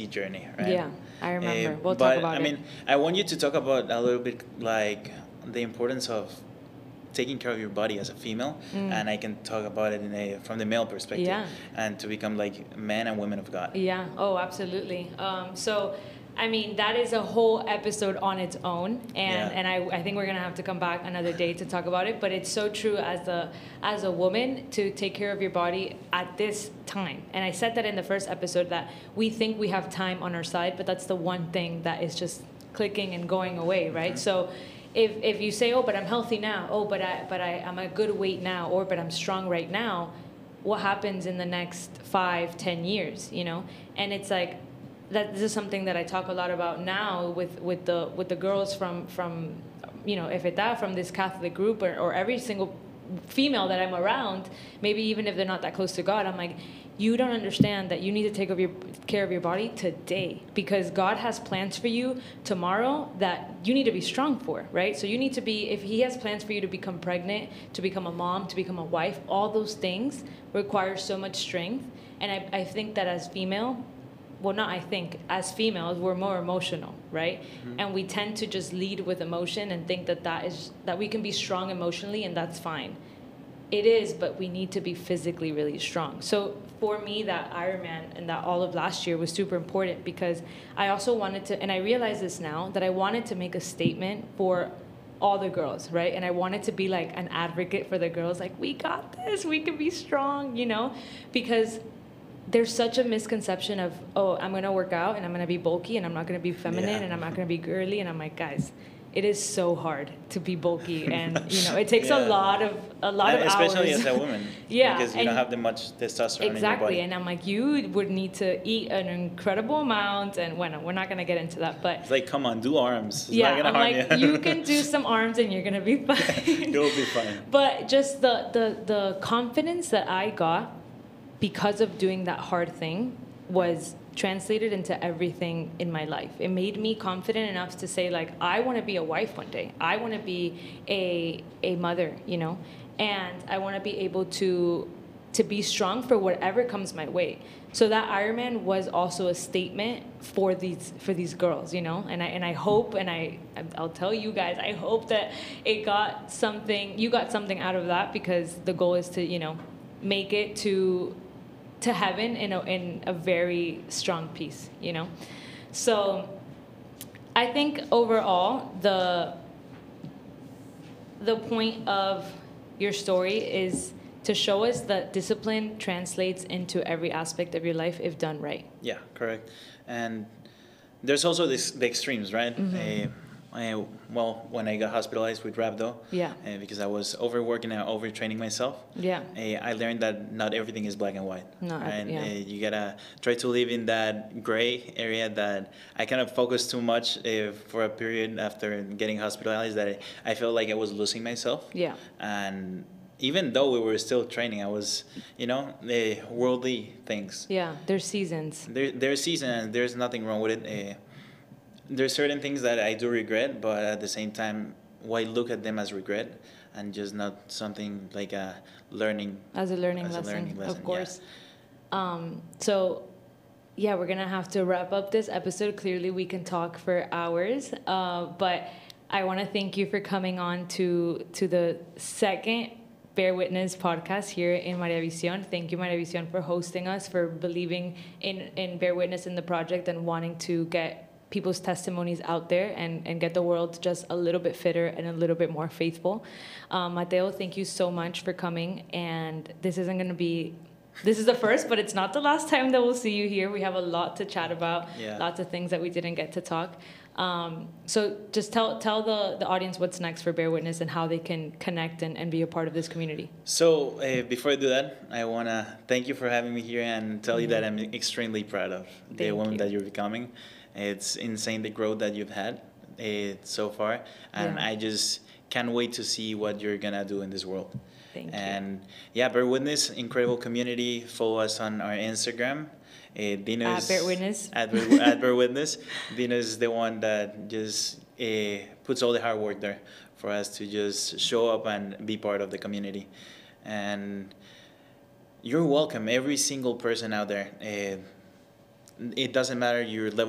journey, right? Yeah, I remember. We'll talk But about I it. mean, I want you to talk about a little bit like the importance of taking care of your body as a female, and I can talk about it from the male perspective, Yeah. and to become like men and women of God. Yeah. Oh, absolutely. So, I mean, that is a whole episode on its own, and Yeah. I think we're gonna have to come back another day to talk about it. But it's so true as a woman to take care of your body at this time. And I said that in the first episode that we think we have time on our side, but that's the one thing that is just clicking and going away, right? So. If you say, oh, but I'm healthy now, oh, but I'm a good weight now, or but I'm strong right now, what happens in the next 5-10 years, you know? And it's like that. This is something that I talk a lot about now with the girls from you know, if it's that from this Catholic group, or every single female that I'm around, maybe even if they're not that close to God, I'm like, you don't understand that you need to take care of your body today, because God has plans for you tomorrow that you need to be strong for, right? So you need to be, if he has plans for you to become pregnant, to become a mom, to become a wife, all those things require so much strength. And I think that as female, well, not I think, as females, we're more emotional, right? And we tend to just lead with emotion and think that we can be strong emotionally, and that's fine. It is, but we need to be physically really strong. So for me, that Ironman and that all of last year was super important, because I also wanted to, and I realize this now, that I wanted to make a statement for all the girls, right? And I wanted to be like an advocate for the girls, like, we got this, we can be strong, you know? Because there's such a misconception of, oh, I'm going to work out and I'm going to be bulky and I'm not going to be feminine and I'm not going to be girly. And I'm like, guys, it is so hard to be bulky, and you know, it takes a lot of especially hours. as a woman. Yeah, Because you don't have that much testosterone in your exactly. body. And I'm like, you would need to eat an incredible amount, and we're not gonna get into that, but It's like, come on, do arms. It's yeah, not gonna I'm harm like, you. you can do some arms and you're gonna be fine. You'll be fine. But just the confidence that I got because of doing that hard thing was translated into everything in my life. It made me confident enough to say, like, I want to be a wife one day. I want to be a mother, you know, and I want to be able to be strong for whatever comes my way. So that Ironman was also a statement for these girls, you know, and I hope, and I'll tell you guys, I hope that you got something out of that, because the goal is to, you know, make it to heaven in a very strong peace, you know. So I think overall the point of your story is to show us that discipline translates into every aspect of your life if done right. Yeah, correct. And there's also the extremes, right? Well, when I got hospitalized with rhabdo, because I was overworking and overtraining myself, I learned that not everything is black and white. You gotta try to live in that gray area that I kind of focused too much for a period after getting hospitalized, that I felt like I was losing myself. Yeah. And even though we were still training, I was, you know, the worldly things. Yeah, there's seasons. There's seasons, and there's nothing wrong with it. There's certain things that I do regret, but at the same time, why look at them as regret and just not something like a learning lesson, of course. So, yeah, we're gonna have to wrap up this episode. Clearly, we can talk for hours, but I want to thank you for coming on to the second Bear Witness podcast here in Maria Visión. Thank you, Maria Visión, for hosting us, for believing in Bear Witness, in the project, and wanting to get people's testimonies out there and get the world just a little bit fitter and a little bit more faithful. Mateo, thank you so much for coming. And this is the first, but it's not the last time that we'll see you here. We have a lot to chat about, lots of things that we didn't get to talk. So just tell the audience what's next for Bear Witness and how they can connect and be a part of this community. So before I do that, I want to thank you for having me here and tell you that I'm extremely proud of the woman that you're becoming. It's insane the growth that you've had so far, and I just can't wait to see what you're gonna do in this world. Thank you. And Bear Witness, incredible community. Follow us on our Instagram. Dino at Bear Witness. At Bear Witness. Dino is the one that just puts all the hard work there for us to just show up and be part of the community. And you're welcome, every single person out there. it doesn't matter your level